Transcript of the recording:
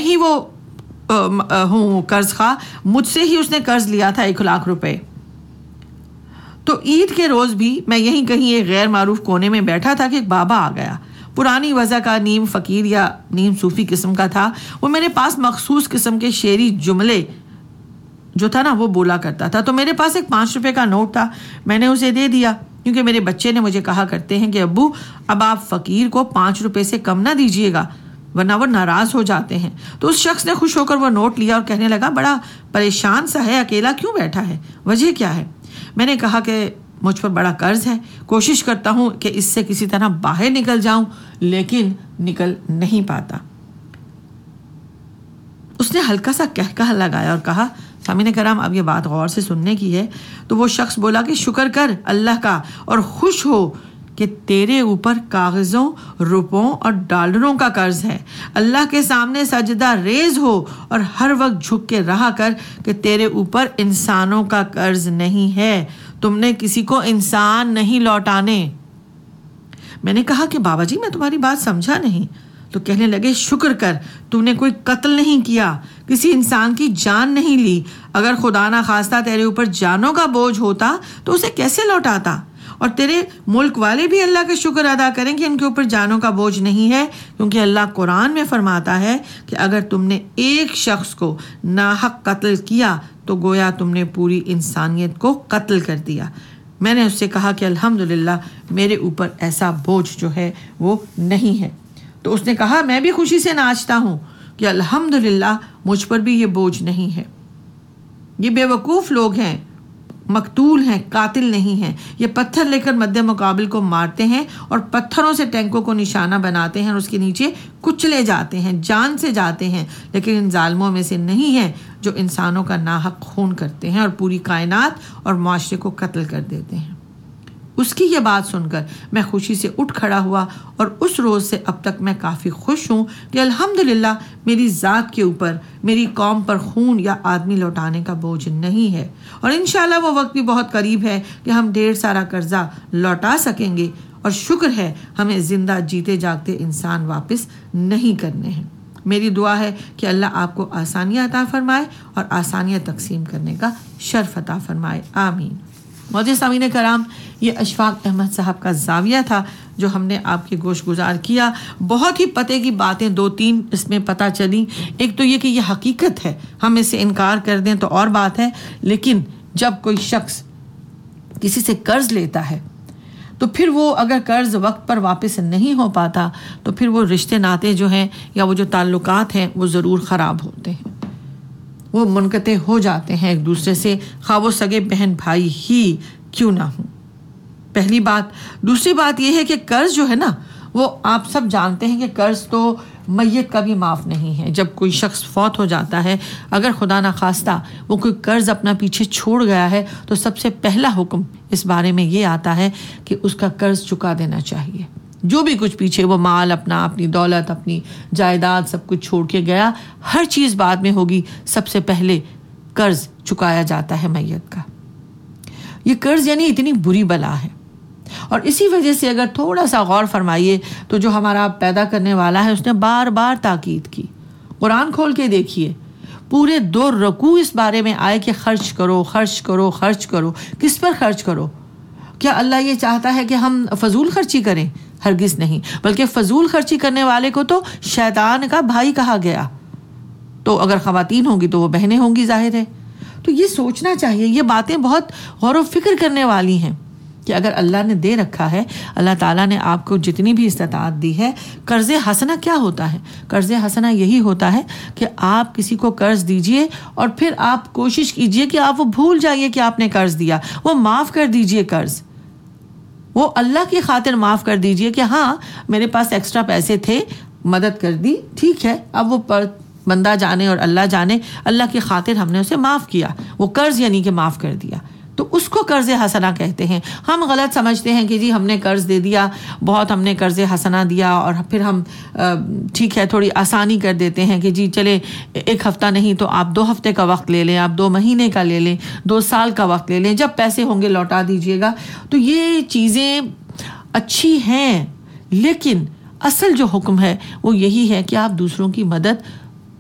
ہی وہ ہوں قرض خواہ, مجھ سے ہی اس نے قرض لیا تھا 1 لاکھ روپے. تو عید کے روز بھی میں یہیں کہیں ایک غیر معروف کونے میں بیٹھا تھا کہ ایک بابا آ گیا. پرانی وضع کا, نیم فقیر یا نیم صوفی قسم کا تھا. وہ میرے پاس مخصوص قسم کے شعری جملے جو تھا نا وہ بولا کرتا تھا. تو میرے پاس ایک 5 روپے کا نوٹ تھا, میں نے اسے دے دیا, کیونکہ میرے بچے نے مجھے کہا کرتے ہیں کہ ابو اب آپ فقیر کو 5 روپے سے کم نہ دیجیے گا ورنہ وہ ناراض ہو جاتے ہیں. تو اس شخص نے خوش ہو کر وہ نوٹ لیا اور کہنے لگا بڑا پریشان سا ہے, اکیلا کیوں بیٹھا ہے, وجہ کیا ہے؟ میں نے کہا کہ مجھ پر بڑا قرض ہے, کوشش کرتا ہوں کہ اس سے کسی طرح باہر نکل جاؤں لیکن نکل نہیں پاتا. اس نے ہلکا سا کہکہا لگایا اور کہا, سامعین کرام اب یہ بات غور سے سننے کی ہے. تو وہ شخص بولا کہ شکر کر اللہ کا اور خوش ہو کہ تیرے اوپر کاغذوں, روپوں اور ڈالروں کا قرض ہے. اللہ کے سامنے سجدہ ریز ہو اور ہر وقت جھک کے رہا کر کہ تیرے اوپر انسانوں کا قرض نہیں ہے, تم نے کسی کو انسان نہیں لوٹانے. میں نے کہا کہ بابا جی میں تمہاری بات سمجھا نہیں. تو کہنے لگے شکر کر تو نے کوئی قتل نہیں کیا, کسی انسان کی جان نہیں لی. اگر خدا نہ خواستہ تیرے اوپر جانوں کا بوجھ ہوتا تو اسے کیسے لوٹاتا؟ اور تیرے ملک والے بھی اللہ کا شکر ادا کریں کہ ان کے اوپر جانوں کا بوجھ نہیں ہے, کیونکہ اللہ قرآن میں فرماتا ہے کہ اگر تم نے ایک شخص کو ناحق قتل کیا تو گویا تم نے پوری انسانیت کو قتل کر دیا. میں نے اس سے کہا کہ الحمدللہ میرے اوپر ایسا بوجھ جو ہے وہ نہیں ہے. تو اس نے کہا میں بھی خوشی سے ناچتا ہوں کہ الحمدللہ مجھ پر بھی یہ بوجھ نہیں ہے. یہ بے وقوف لوگ ہیں, مقتول ہیں, قاتل نہیں ہیں. یہ پتھر لے کر مد مقابل کو مارتے ہیں اور پتھروں سے ٹینکوں کو نشانہ بناتے ہیں اور اس کے نیچے کچلے جاتے ہیں, جان سے جاتے ہیں. لیکن ان ظالموں میں سے نہیں ہیں جو انسانوں کا ناحق خون کرتے ہیں اور پوری کائنات اور معاشرے کو قتل کر دیتے ہیں. اس کی یہ بات سن کر میں خوشی سے اٹھ کھڑا ہوا اور اس روز سے اب تک میں کافی خوش ہوں کہ الحمدللہ میری ذات کے اوپر, میری قوم پر خون یا آدمی لوٹانے کا بوجھ نہیں ہے. اور انشاءاللہ وہ وقت بھی بہت قریب ہے کہ ہم ڈھیر سارا قرضہ لوٹا سکیں گے. اور شکر ہے ہمیں زندہ جیتے جاگتے انسان واپس نہیں کرنے ہیں. میری دعا ہے کہ اللہ آپ کو آسانیاں عطا فرمائے اور آسانیاں تقسیم کرنے کا شرف عطا فرمائے, آمین. معزز سامعین کرام, یہ اشفاق احمد صاحب کا زاویہ تھا جو ہم نے آپ کے گوش گزار کیا. بہت ہی پتے کی باتیں 2-3 اس میں پتہ چلی. ایک تو یہ کہ یہ حقیقت ہے, ہم اس سے انکار کر دیں تو اور بات ہے, لیکن جب کوئی شخص کسی سے قرض لیتا ہے تو پھر وہ اگر قرض وقت پر واپس نہیں ہو پاتا تو پھر وہ رشتے ناتے جو ہیں یا وہ جو تعلقات ہیں وہ ضرور خراب ہوتے ہیں, وہ منقطع ہو جاتے ہیں ایک دوسرے سے, خواہ وہ سگے بہن بھائی ہی کیوں نہ ہوں. پہلی بات. دوسری بات یہ ہے کہ قرض جو ہے نا وہ آپ سب جانتے ہیں کہ قرض تو میت کا بھی معاف نہیں ہے. جب کوئی شخص فوت ہو جاتا ہے, اگر خدا نہ خواستہ وہ کوئی قرض اپنا پیچھے چھوڑ گیا ہے تو سب سے پہلا حکم اس بارے میں یہ آتا ہے کہ اس کا قرض چکا دینا چاہیے. جو بھی کچھ پیچھے وہ مال اپنا, اپنی دولت, اپنی جائیداد سب کچھ چھوڑ کے گیا, ہر چیز بعد میں ہوگی, سب سے پہلے قرض چکایا جاتا ہے میت کا. یہ قرض یعنی اتنی بری بلا ہے. اور اسی وجہ سے اگر تھوڑا سا غور فرمائیے تو جو ہمارا پیدا کرنے والا ہے اس نے بار بار تاکید کی. قرآن کھول کے دیکھیے, پورے 2 رکوع اس بارے میں آئے کہ خرچ کرو, خرچ کرو, خرچ کرو. کس پر خرچ کرو؟ کیا اللہ یہ چاہتا ہے کہ ہم فضول خرچی کریں؟ ہرگز نہیں, بلکہ فضول خرچی کرنے والے کو تو شیطان کا بھائی کہا گیا. تو اگر خواتین ہوں گی تو وہ بہنیں ہوں گی, ظاہر ہے. تو یہ سوچنا چاہیے, یہ باتیں بہت غور و فکر کرنے والی ہیں کہ اگر اللہ نے دے رکھا ہے, اللہ تعالیٰ نے آپ کو جتنی بھی استطاعت دی ہے, قرض حسنہ کیا ہوتا ہے؟ قرض حسنہ یہی ہوتا ہے کہ آپ کسی کو قرض دیجئے اور پھر آپ کوشش کیجئے کہ آپ وہ بھول جائیے کہ آپ نے قرض دیا, وہ معاف کر دیجئے قرض, وہ اللہ کی خاطر معاف کر دیجئے کہ ہاں میرے پاس ایکسٹرا پیسے تھے, مدد کر دی, ٹھیک ہے, اب وہ بندہ جانے اور اللہ جانے, اللہ کی خاطر ہم نے اسے معاف کیا. وہ قرض یعنی کہ معاف کر دیا, تو اس کو قرض حسنہ کہتے ہیں. ہم غلط سمجھتے ہیں کہ جی ہم نے قرض دے دیا, بہت ہم نے قرض حسنہ دیا اور پھر ہم ٹھیک ہے تھوڑی آسانی کر دیتے ہیں کہ جی چلے 1 ہفتہ نہیں تو آپ 2 ہفتے کا وقت لے لیں, آپ 2 مہینے کا لے لیں, 2 سال کا وقت لے لیں, جب پیسے ہوں گے لوٹا دیجیے گا. تو یہ چیزیں اچھی ہیں, لیکن اصل جو حکم ہے وہ یہی ہے کہ آپ دوسروں کی مدد